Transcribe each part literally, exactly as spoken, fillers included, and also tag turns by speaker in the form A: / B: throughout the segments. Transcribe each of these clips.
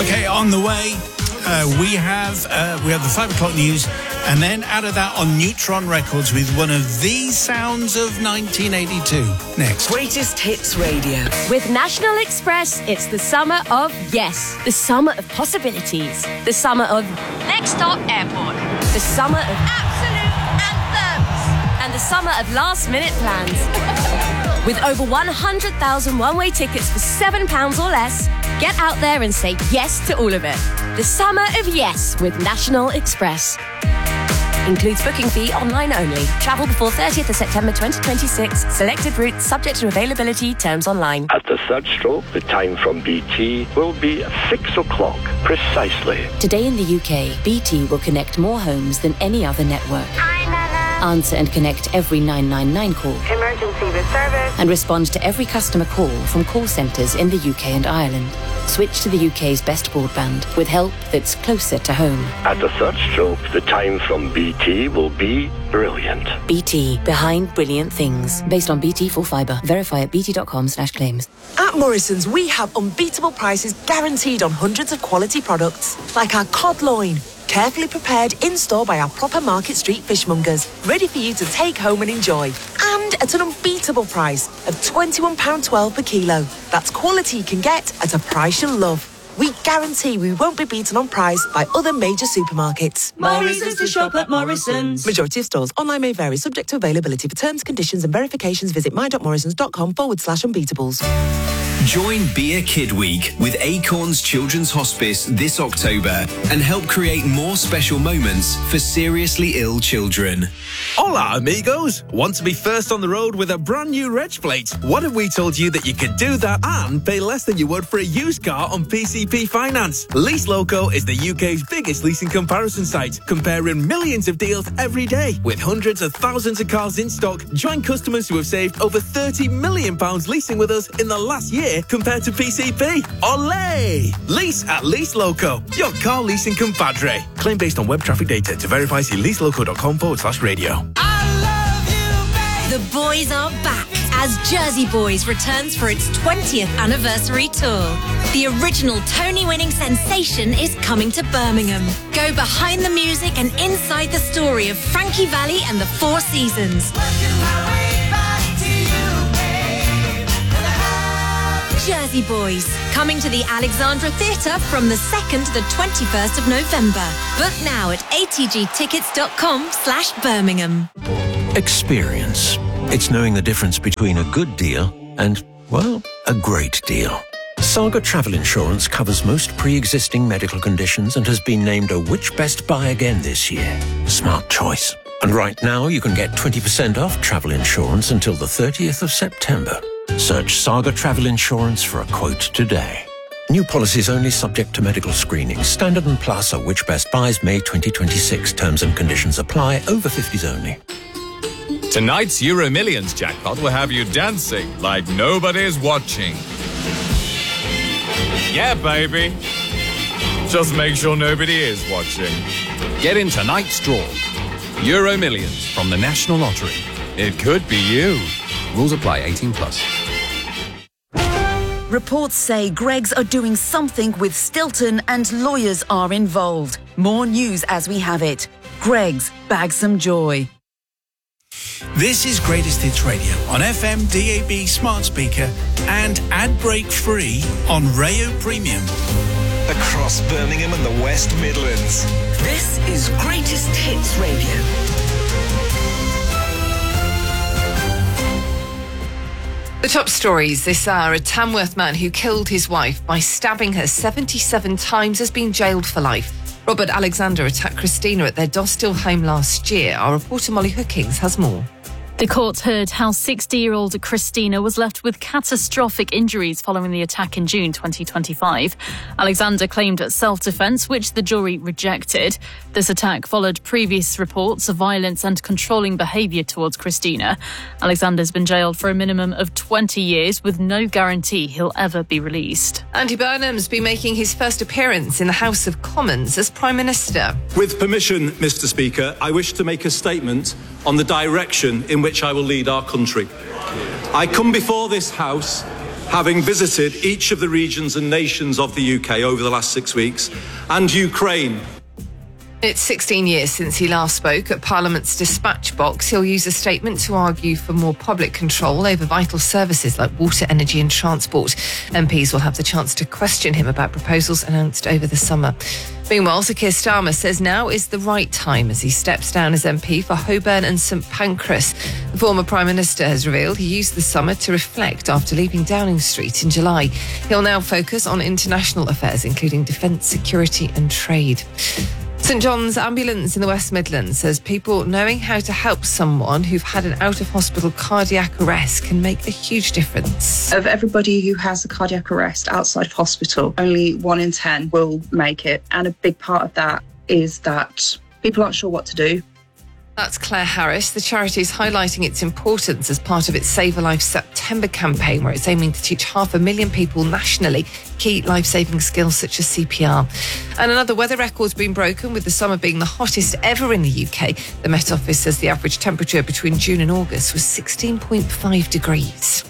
A: Okay, on the way, uh, we have uh, we have the five o'clock news, and then out of that on Neutron Records with one of the sounds of nineteen eighty-two. Next.
B: Greatest Hits Radio.
C: With National Express, it's the summer of yes. The summer of possibilities. The summer of Next Stop Airport. The summer of absolute anthems. And the summer of last-minute plans. With over one hundred thousand one-way tickets for seven pounds or less, get out there and say yes to all of it. The summer of yes with National Express. Includes booking fee online only. Travel before thirtieth of September twenty twenty-six. Selected routes subject to availability. Terms online.
D: At the third stroke, the time from B T will be six o'clock precisely.
E: Today in the U K, B T will connect more homes than any other network.
F: Hi, Nana.
E: Answer and connect every nine nine nine call.
F: Emergency with service.
E: And respond to every customer call from call centres in the U K and Ireland. Switch to the U K's best broadband with help that's closer to home.
D: At the third stroke, the time from B T will be brilliant.
E: B T, behind brilliant things. Based on B T full fibre. Verify at bt.com slash claims.
B: At Morrison's, we have unbeatable prices guaranteed on hundreds of quality products, like our cod loin, carefully prepared in-store by our proper Market Street fishmongers, ready for you to take home and enjoy. And at an unbeatable price of twenty-one pounds twelve per kilo. That's quality you can get at a price you'll love. We guarantee we won't be beaten on price by other major supermarkets.
G: Morrison's to shop at Morrison's.
B: Majority of stores. Online may vary, subject to availability. For terms, conditions and verifications, visit my.morrisons.com forward slash unbeatables.
H: Join Be a Kid Week with Acorns Children's Hospice this October and help create more special moments for seriously ill children.
I: Hola, amigos! Want to be first on the road with a brand new reg plate? What if we told you that you could do that and pay less than you would for a used car on P C P Finance? Lease Loco is the U K's biggest leasing comparison site, comparing millions of deals every day. With hundreds of thousands of cars in stock, join customers who have saved over thirty million pounds leasing with us in the last year compared to P C P. Olé! Lease at Lease Loco, your car leasing compadre. Claim based on web traffic data. To verify, see leaseloco.com forward slash radio.
J: The boys are back as Jersey Boys returns for its twentieth anniversary tour. The original Tony-winning sensation is coming to Birmingham. Go behind the music and inside the story of Frankie Valli and the Four Seasons. Jersey Boys, coming to the Alexandra Theatre from the second to the twenty-first of November. Book now at atgtickets.com slash Birmingham.
K: Experience. It's knowing the difference between a good deal and, well, a great deal. Saga Travel Insurance covers most pre-existing medical conditions and has been named a Which Best Buy again this year. Smart choice. And right now you can get twenty percent off travel insurance until the thirtieth of September. Search Saga Travel Insurance for a quote today. New policies only subject to medical screening. Standard and Plus are Which Best Buys May twenty twenty-six. Terms and conditions apply. Over fifties only.
L: Tonight's Euro Millions jackpot will have you dancing like nobody's watching. Yeah, baby. Just make sure nobody is watching. Get in tonight's draw. Euro Millions from the National Lottery. It could be you. Rules apply. eighteen plus.
G: Reports say Greggs are doing something with Stilton and lawyers are involved. More news as we have it. Greggs, bag some joy.
A: This is Greatest Hits Radio on F M, D A B, smart speaker, and ad break free on Rayo Premium.
M: Across Birmingham and the West Midlands.
B: This is Greatest Hits Radio.
N: The top stories this hour. A Tamworth man who killed his wife by stabbing her seventy-seven times has been jailed for life. Robert Alexander attacked Christina at their Dosthill home last year. Our reporter Molly Hookings has more.
O: The court heard how sixty-year-old Christina was left with catastrophic injuries following the attack in June twenty twenty-five. Alexander claimed self-defence, which the jury rejected. This attack followed previous reports of violence and controlling behaviour towards Christina. Alexander's been jailed for a minimum of twenty years with no guarantee he'll ever be released.
N: Andy Burnham's been making his first appearance in the House of Commons as Prime Minister.
P: With permission, Mr Speaker, I wish to make a statement on the direction in which I will lead our country. I come before this House having visited each of the regions and nations of the U K over the last six weeks, and Ukraine.
N: It's sixteen years since he last spoke at Parliament's dispatch box. He'll use a statement to argue for more public control over vital services like water, energy and transport. M Ps will have the chance to question him about proposals announced over the summer. Meanwhile, Sir Keir Starmer says now is the right time as he steps down as M P for Holborn and St Pancras. The former Prime Minister has revealed he used the summer to reflect after leaving Downing Street in July. He'll now focus on international affairs, including defence, security and trade. St John's Ambulance in the West Midlands says people knowing how to help someone who've had an out-of-hospital cardiac arrest can make a huge difference.
Q: Of everybody who has a cardiac arrest outside of hospital, only one in ten will make it. And a big part of that is that people aren't sure what to do.
N: That's Claire Harris. The charity is highlighting its importance as part of its Save a Life September campaign, where it's aiming to teach half a million people nationally key life-saving skills such as C P R. And another weather record's been broken, with the summer being the hottest ever in the U K. The Met Office says the average temperature between June and August was sixteen point five degrees.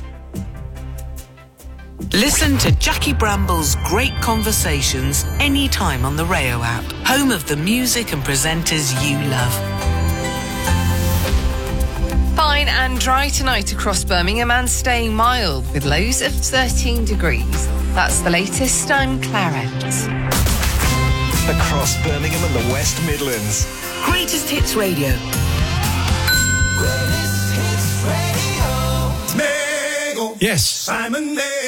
R: Listen to Jackie Bramble's great conversations anytime on the Rayo app, home of the music and presenters you love.
N: Fine and dry tonight across Birmingham and staying mild with lows of thirteen degrees. That's the latest. I'm Claire Evans.
M: Across Birmingham and the West Midlands.
R: Greatest Hits Radio.
A: Yes. Simon